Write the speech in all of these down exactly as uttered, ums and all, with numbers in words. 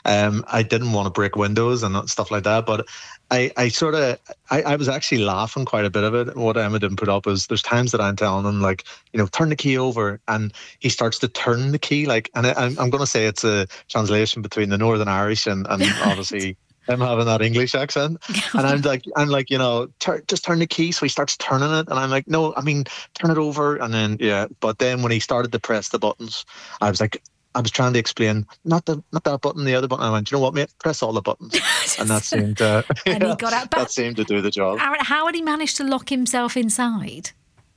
Um, I didn't want to break windows and stuff like that, but I, I sort of, I, I was actually laughing quite a bit of it. What Emma didn't put up is there's times that I'm telling him, like, you know, turn the key over, and he starts to turn the key, like, and I, I'm, I'm going to say it's a translation between the Northern Irish and, and obviously him having that English accent. And I'm like, I'm like, you know, tur- just turn the key. So he starts turning it, and I'm like, no, I mean, turn it over. And then, yeah, but then when he started to press the buttons, I was like, I was trying to explain, not the not that button, the other button. I went, you know what, mate, press all the buttons. And that seemed uh, and yeah, he got out. But that seemed to do the job. Aaron, how had he managed to lock himself inside?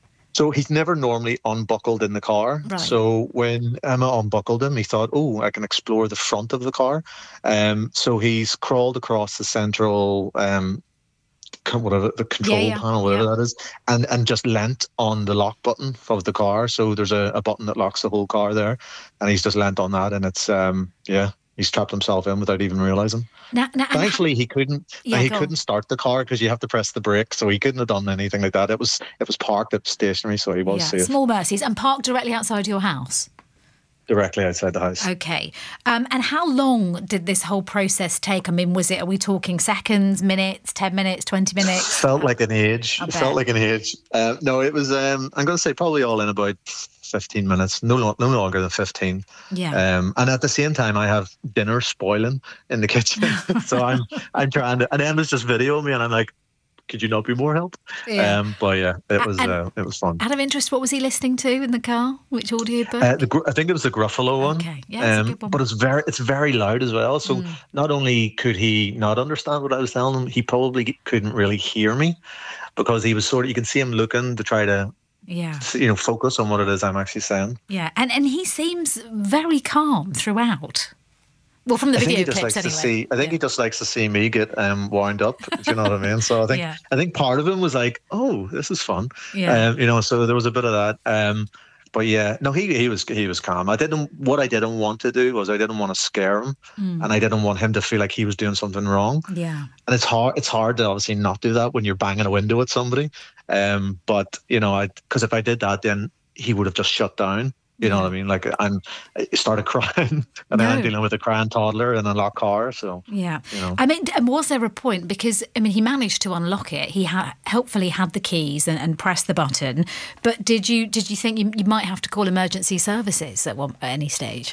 So he's never normally unbuckled in the car. Right. So when Emma unbuckled him, he thought, oh, I can explore the front of the car. Um, so he's crawled across the central, um, con- whatever, the control Yeah, yeah, panel, whatever yeah. that is, and, and just leant on the lock button of the car. So there's a, a button that locks the whole car there. And he's just leant on that. And it's, um, yeah, he's trapped himself in without even realising. Now, now, and Thankfully, he couldn't. Yeah, he go on. couldn't start the car because you have to press the brake, so he couldn't have done anything like that. It was it was parked at stationary, so he was Yeah, safe. small mercies, and parked directly outside your house. Directly outside the house. Okay. Um, and how long did this whole process take? I mean, was it, are we talking seconds, minutes, ten minutes, twenty minutes? Felt like an age. I It bet. felt like an age. Uh, no, it was. Um, I'm going to say probably all in about fifteen minutes. No, lo- no longer than fifteen. Yeah. Um, and at the same time, I have dinner spoiling in the kitchen, so I'm I'm trying to. And Emma's just videoing me, and I'm like, could you not be more help? Yeah. Um, but yeah, it was And- uh, it was fun. Out of interest, what was he listening to in the car? Which audiobook? Uh, the, Gru- I think it was the Gruffalo one. Okay, yeah, it's a good one. But it's very, it's very loud as well. So Mm. not only could he not understand what I was telling him, he probably couldn't really hear me because he was sort of. You can see him looking to try to, Yeah. you know, focus on what it is I'm actually saying. Yeah. And and he seems very calm throughout. Well, from the I think video he just clips likes anyway. to see. I think Yeah. he just likes to see me get um, wound up. Do you know what I mean? So I think Yeah. I think part of him was like, "Oh, this is fun," Yeah. um, you know. So there was a bit of that. Um, but yeah, no, he he was he was calm. I didn't. What I didn't want to do was I didn't want to scare him, Mm. and I didn't want him to feel like he was doing something wrong. Yeah. And it's hard. It's hard to obviously not do that when you're banging a window at somebody. Um, but you know, I because if I did that, then he would have just shut down. You know Yeah. what I mean? Like I'm, I started crying, and then I'm No. dealing with a crying toddler in a locked car. So Yeah. you know. I mean, and was there a point, because, I mean, he managed to unlock it. He had helpfully had the keys and, and pressed the button. But did you did you think you, you might have to call emergency services at one at any stage?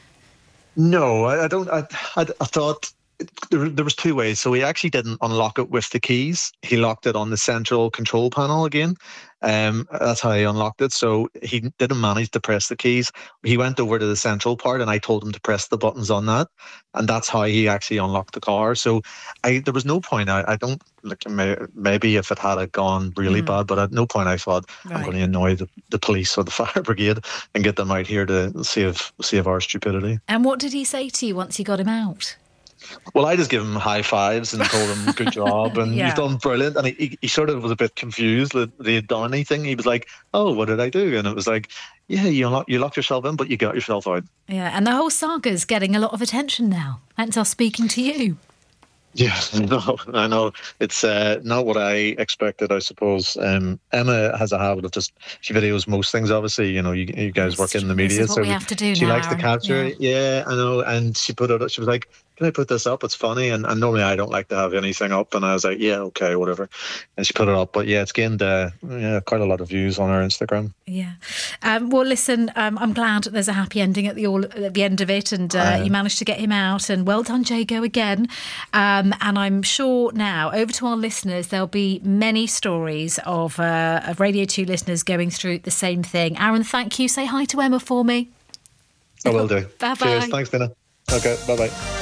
No, I, I don't. I, I, I thought there, there was two ways. So he actually didn't unlock it with the keys. He locked it on the central control panel again. Um, that's how he unlocked it. So he didn't manage to press the keys. He went over to the central part, and I told him to press the buttons on that, and that's how he actually unlocked the car. So I there was no point. I, I don't like may, maybe if it had uh, gone really Mm. bad, but at no point I thought I'm Right. going to annoy the, the police or the fire brigade and get them out here to save save our stupidity. And what did he say to you once you got him out? Well, I just gave him high fives and told him good job and Yeah. you've done brilliant. And he, he, he sort of was a bit confused that he had done anything. He was like, "Oh, what did I do?" And it was like, "Yeah, you locked you locked yourself in, but you got yourself out." Yeah, and the whole saga's getting a lot of attention now. Hence us speaking to you. Yeah, no, I know it's uh, not what I expected. I suppose um, Emma has a habit of just she videos most things. Obviously, you know, you, you guys work in the This media, is what so we have to do she now, likes to Aaron. capture Yeah. it. Yeah, I know. And she put it. She was like, "Can I put this up? It's funny." And, and normally I don't like to have anything up, and I was like, "Yeah, okay, whatever." And she put it up, but yeah, it's gained uh, yeah quite a lot of views on her Instagram. Yeah. Um, well, listen, um, I'm glad there's a happy ending at the all at the end of it, and uh, Aye. you managed to get him out. And well done, Jago, again. Um, and I'm sure now, over to our listeners, there'll be many stories of uh, of Radio Two listeners going through the same thing. Aaron, thank you. Say hi to Emma for me. I will do. Bye-bye. Cheers. Thanks, Dina. Okay. Bye bye.